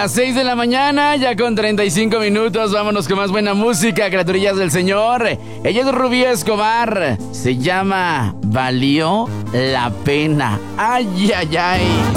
Las 6 de la mañana, ya con 35 minutos. Vámonos con más buena música, criaturillas del Señor. Ella es Rubí Escobar. Se llama Valió la Pena. Ay, ay, ay.